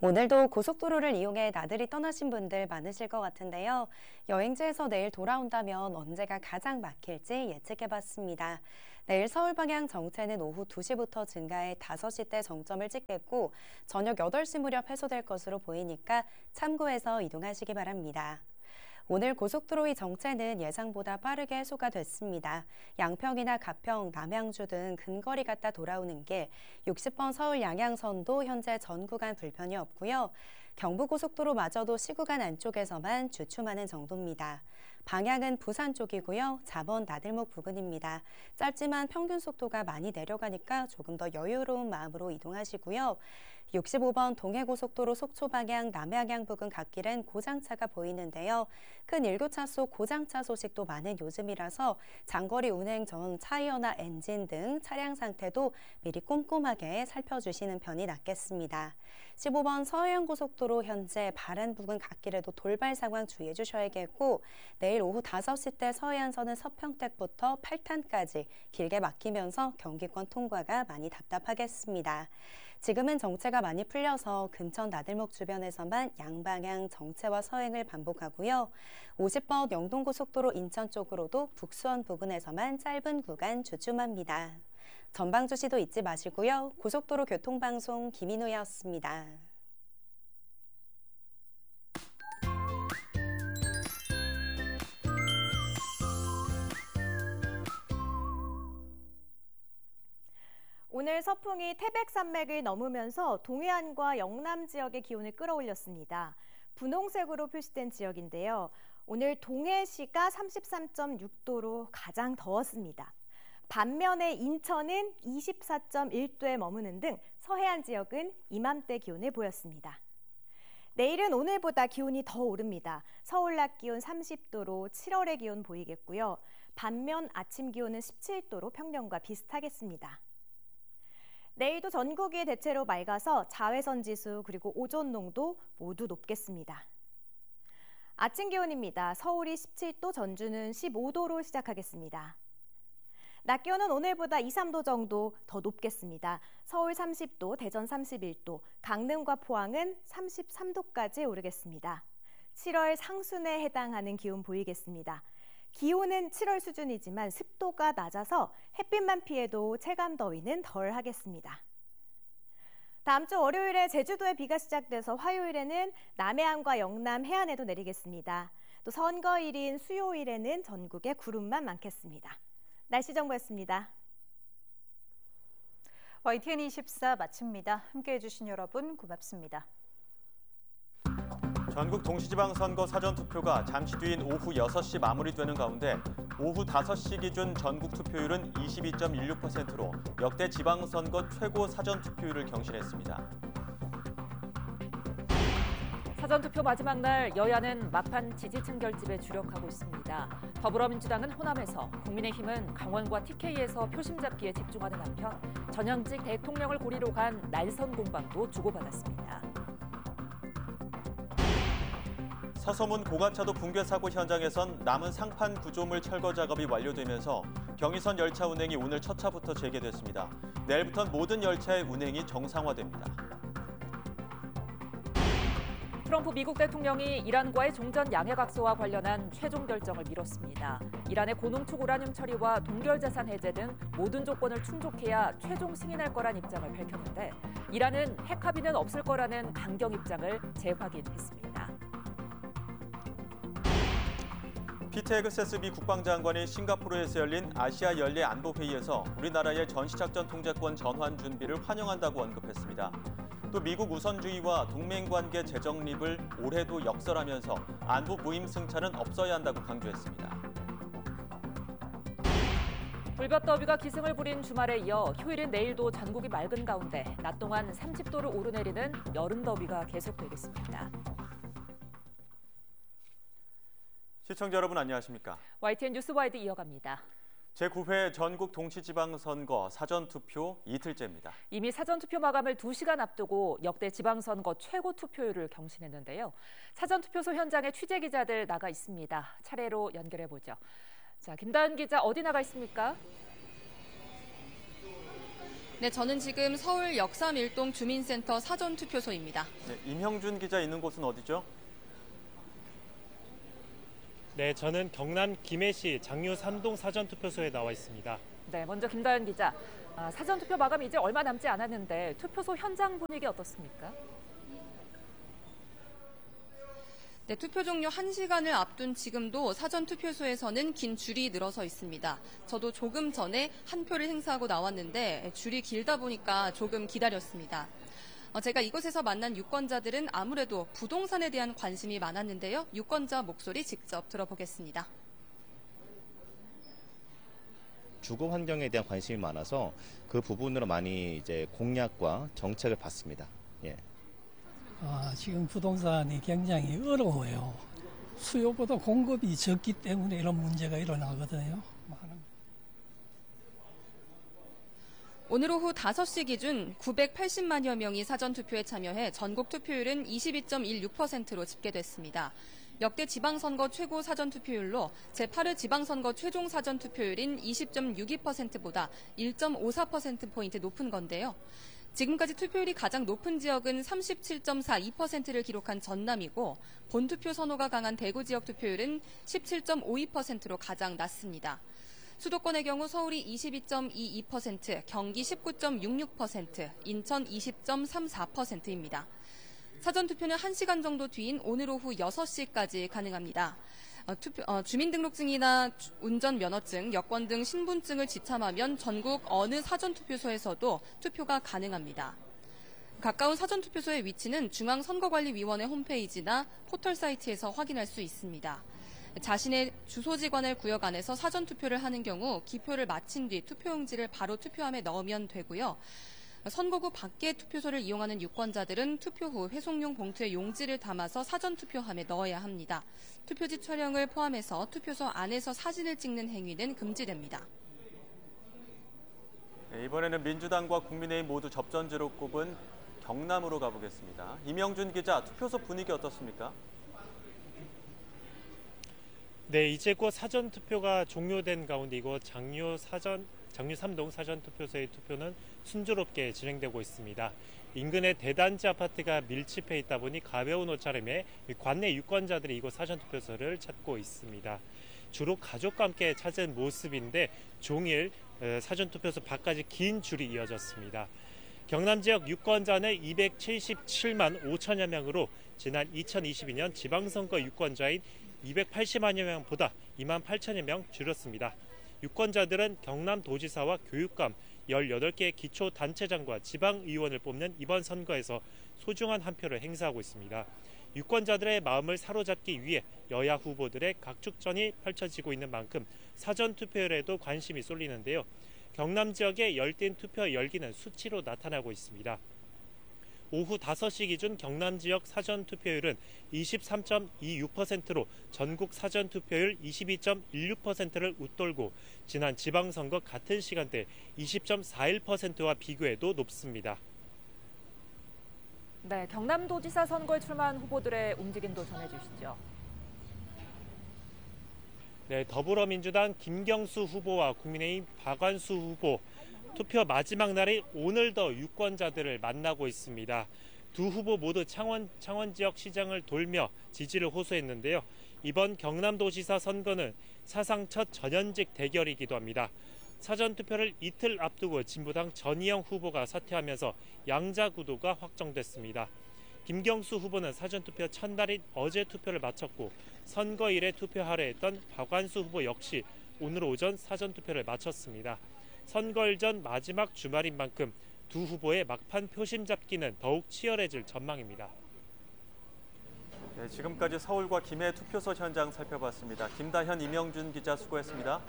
오늘도 고속도로를 이용해 나들이 떠나신 분들 많으실 것 같은데요. 여행지에서 내일 돌아온다면 언제가 가장 막힐지 예측해봤습니다. 내일 서울 방향 정체는 오후 2시부터 증가해 5시 때 정점을 찍겠고 저녁 8시 무렵 해소될 것으로 보이니까 참고해서 이동하시기 바랍니다. 오늘 고속도로의 정체는 예상보다 빠르게 해소가 됐습니다. 양평이나 가평, 남양주 등 근거리 갔다 돌아오는 길, 60번 서울 양양선도 현재 전 구간 불편이 없고요. 경부고속도로마저도 시구간 안쪽에서만 주춤하는 정도입니다. 방향은 부산 쪽이고요. 잠원 나들목 부근입니다. 짧지만 평균 속도가 많이 내려가니까 조금 더 여유로운 마음으로 이동하시고요. 65번 동해고속도로 속초 방향 남양양 부근 갓길엔 고장차가 보이는데요. 큰 일교차 속 고장차 소식도 많은 요즘이라서 장거리 운행 전 타이어나 엔진 등 차량 상태도 미리 꼼꼼하게 살펴주시는 편이 낫겠습니다. 15번 서해안고속도로 현재 바란 부근 갓길에도 돌발 상황 주의해 주셔야겠고 내일 오후 5시 때 서해안선은 서평택부터 팔탄까지 길게 막히면서 경기권 통과가 많이 답답하겠습니다. 지금은 정체가 많이 풀려서 금천 나들목 주변에서만 양방향 정체와 서행을 반복하고요. 50번 영동고속도로 인천 쪽으로도 북수원 부근에서만 짧은 구간 주춤합니다. 전방 주시도 잊지 마시고요. 고속도로 교통방송 김인호였습니다. 오늘 서풍이 태백산맥을 넘으면서 동해안과 영남 지역의 기온을 끌어올렸습니다. 분홍색으로 표시된 지역인데요. 오늘 동해시가 33.6도로 가장 더웠습니다. 반면에 인천은 24.1도에 머무는 등 서해안 지역은 이맘때 기온을 보였습니다. 내일은 오늘보다 기온이 더 오릅니다. 서울 낮 기온 30도로 7월의 기온 보이겠고요. 반면 아침 기온은 17도로 평년과 비슷하겠습니다. 내일도 전국이 대체로 맑아서 자외선 지수 그리고 오존 농도 모두 높겠습니다. 아침 기온입니다. 서울이 17도, 전주는 15도로 시작하겠습니다. 낮 기온은 오늘보다 2, 3도 정도 더 높겠습니다. 서울 30도, 대전 31도, 강릉과 포항은 33도까지 오르겠습니다. 7월 상순에 해당하는 기온 보이겠습니다. 기온은 7월 수준이지만 습도가 낮아서 햇빛만 피해도 체감 더위는 덜 하겠습니다. 다음 주 월요일에 제주도에 비가 시작돼서 화요일에는 남해안과 영남 해안에도 내리겠습니다. 또 선거일인 수요일에는 전국에 구름만 많겠습니다. 날씨 정보였습니다. YTN24 마칩니다. 함께해 주신 여러분 고맙습니다. 전국 동시지방선거 사전투표가 잠시 뒤인 오후 6시 마무리되는 가운데 오후 5시 기준 전국 투표율은 22.16%로 역대 지방선거 최고 사전투표율을 경신했습니다. 사전투표 마지막 날 여야는 막판 지지층 결집에 주력하고 있습니다. 더불어민주당은 호남에서, 국민의힘은 강원과 TK에서 표심 잡기에 집중하는 한편 전현직 대통령을 고리로 간 날선 공방도 주고받았습니다. 서소문 고가차도 붕괴 사고 현장에선 남은 상판 구조물 철거 작업이 완료되면서 경의선 열차 운행이 오늘 첫 차부터 재개됐습니다. 내일부터는 모든 열차의 운행이 정상화됩니다. 트럼프 미국 대통령이 이란과의 종전 양해각서와 관련한 최종 결정을 미뤘습니다. 이란의 고농축 우라늄 처리와 동결자산 해제 등 모든 조건을 충족해야 최종 승인할 거란 입장을 밝혔는데 이란은 핵 합의는 없을 거라는 강경 입장을 재확인했습니다. 피트 헤그세스 미 국방장관이 싱가포르에서 열린 아시아 연례 안보회의에서 우리나라의 전시작전 통제권 전환 준비를 환영한다고 언급했습니다. 또 미국 우선주의와 동맹관계 재정립을 올해도 역설하면서 안보 무임 승차는 없어야 한다고 강조했습니다. 불볕더위가 기승을 부린 주말에 이어 휴일인 내일도 전국이 맑은 가운데 낮 동안 30도를 오르내리는 여름 더위가 계속되겠습니다. 시청자 여러분 안녕하십니까? YTN 뉴스와이드 이어갑니다. 제9회 전국 동시지방선거 사전투표 이틀째입니다. 이미 사전투표 마감을 2시간 앞두고 역대 지방선거 최고 투표율을 경신했는데요. 사전투표소 현장에 취재기자들 나가 있습니다. 차례로 연결해보죠. 자, 김다은 기자 어디 나가 있습니까? 네, 저는 지금 서울 역삼일동 주민센터 사전투표소입니다. 네, 임형준 기자 있는 곳은 어디죠? 네, 저는 경남 김해시 장류 3동 사전투표소에 나와 있습니다. 네, 먼저 김다현 기자. 사전투표 마감이 이제 얼마 남지 않았는데 투표소 현장 분위기 어떻습니까? 네, 투표 종료 1시간을 앞둔 지금도 사전투표소에서는 긴 줄이 늘어서 있습니다. 저도 조금 전에 한 표를 행사하고 나왔는데 줄이 길다 보니까 조금 기다렸습니다. 제가 이곳에서 만난 유권자들은 아무래도 부동산에 대한 관심이 많았는데요. 유권자 목소리 직접 들어보겠습니다. 주거 환경에 대한 관심이 많아서 그 부분으로 많이 이제 공약과 정책을 봤습니다. 예. 지금 부동산이 굉장히 어려워요. 수요보다 공급이 적기 때문에 이런 문제가 일어나거든요. 오늘 오후 5시 기준 980만여 명이 사전투표에 참여해 전국 투표율은 22.16%로 집계됐습니다. 역대 지방선거 최고 사전투표율로 제8회 지방선거 최종 사전투표율인 20.62%보다 1.54%포인트 높은 건데요. 지금까지 투표율이 가장 높은 지역은 37.42%를 기록한 전남이고 본투표 선호가 강한 대구 지역 투표율은 17.52%로 가장 낮습니다. 수도권의 경우 서울이 22.22%, 경기 19.66%, 인천 20.34%입니다. 사전투표는 1시간 정도 뒤인 오늘 오후 6시까지 가능합니다. 주민등록증이나 운전면허증, 여권 등 신분증을 지참하면 전국 어느 사전투표소에서도 투표가 가능합니다. 가까운 사전투표소의 위치는 중앙선거관리위원회 홈페이지나 포털 사이트에서 확인할 수 있습니다. 자신의 주소지관을 구역 안에서 사전투표를 하는 경우 기표를 마친 뒤 투표용지를 바로 투표함에 넣으면 되고요. 선거구 밖의 투표소를 이용하는 유권자들은 투표 후 회송용 봉투에 용지를 담아서 사전투표함에 넣어야 합니다. 투표지 촬영을 포함해서 투표소 안에서 사진을 찍는 행위는 금지됩니다. 네, 이번에는 민주당과 국민의힘 모두 접전지로 꼽은 경남으로 가보겠습니다. 임영준 기자, 투표소 분위기 어떻습니까? 네, 이제 곧 사전투표가 종료된 가운데 이곳 장류 3동 사전투표소의 투표는 순조롭게 진행되고 있습니다. 인근의 대단지 아파트가 밀집해 있다 보니 가벼운 옷차림에 관내 유권자들이 이곳 사전투표소를 찾고 있습니다. 주로 가족과 함께 찾은 모습인데 종일 사전투표소 밖까지 긴 줄이 이어졌습니다. 경남 지역 유권자는 277만 5천여 명으로 지난 2022년 지방선거 유권자인 280만여 명보다 2만 8천여 명 줄였습니다. 유권자들은 경남도지사와 교육감 18개의 기초단체장과 지방의원을 뽑는 이번 선거에서 소중한 한 표를 행사하고 있습니다. 유권자들의 마음을 사로잡기 위해 여야 후보들의 각축전이 펼쳐지고 있는 만큼 사전투표율에도 관심이 쏠리는데요. 경남 지역의 열띤 투표 열기는 수치로 나타나고 있습니다. 오후 5시 기준 경남 지역 사전투표율은 23.26%로 전국 사전투표율 22.16%를 웃돌고 지난 지방선거 같은 시간대 20.41%와 비교해도 높습니다. 네, 경남도지사 선거에 출마한 후보들의 움직임도 전해주시죠. 네, 더불어민주당 김경수 후보와 국민의힘 박완수 후보 투표 마지막 날인 오늘 더 유권자들을 만나고 있습니다. 두 후보 모두 창원 지역 시장을 돌며 지지를 호소했는데요. 이번 경남도지사 선거는 사상 첫 전현직 대결이기도 합니다. 사전투표를 이틀 앞두고 진보당 전희영 후보가 사퇴하면서 양자 구도가 확정됐습니다. 김경수 후보는 사전투표 첫날인 어제 투표를 마쳤고 선거일에 투표하려 했던 박완수 후보 역시 오늘 오전 사전투표를 마쳤습니다. 선거일 전 마지막 주말인 만큼 두 후보의 막판 표심 잡기는 더욱 치열해질 전망입니다. 네, 지금까지 서울과 김해 투표소 현장 살펴봤습니다. 김다현, 임영준 기자 수고했습니다.